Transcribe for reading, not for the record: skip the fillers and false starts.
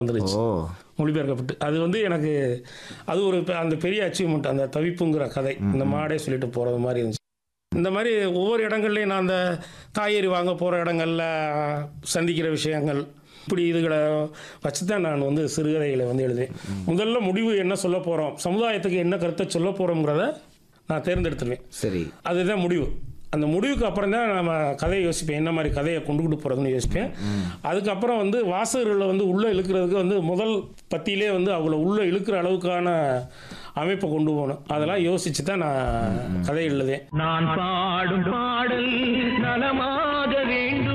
வந்துருச்சு ஓ! மொழிபெயர்க்கப்பட்டு. அது வந்து எனக்கு அது ஒரு அந்த பெரிய அச்சீவ்மெண்ட். அந்த தவிப்புங்கிற கதை இந்த மாடே சொல்லிட்டு போகிறது மாதிரி இருந்துச்சு. இந்த மாதிரி ஒவ்வொரு இடங்கள்லையும் நான் அந்த காய்கறி வாங்க போகிற இடங்கள்ல சந்திக்கிற விஷயங்கள் இப்படி இதுகளை வச்சு தான் நான் வந்து சிறுகதைகளை வந்து எழுதுவேன். முதல்ல முடிவு என்ன சொல்ல போகிறோம், சமுதாயத்துக்கு என்ன கருத்தை சொல்ல போகிறோங்கிறத நான் தேர்ந்தெடுத்துருவேன். சரி. அதுதான் முடிவு. அந்த முடிவுக்கு அப்புறம் தான் நம்ம கதையை யோசிப்பேன், என்ன மாதிரி கதையை கொண்டுகிட்டு போகிறதுன்னு யோசிப்பேன். அதுக்கப்புறம் வந்து வாசகர்களை வந்து உள்ளே இழுக்கிறதுக்கு வந்து முதல் பத்தியிலே வந்து அவங்கள உள்ளே இழுக்கிற அளவுக்கான அமைப்பை கொண்டு போகணும். அதெல்லாம் யோசித்து தான் நான் கதை எழுதுவேன். நான் பாடும் பாடல் நலமாக வேண்டும்.